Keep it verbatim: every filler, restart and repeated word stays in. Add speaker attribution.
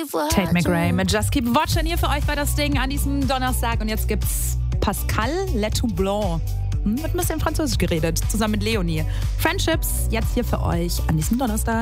Speaker 1: Tate McRae mit Just Keep Watching. Hier für euch war das Ding an diesem Donnerstag. Und jetzt gibt's Pascal Letoublon. Hm, wird ein bisschen Französisch geredet, zusammen mit Leonie. Friendships, jetzt hier für euch an diesem Donnerstag.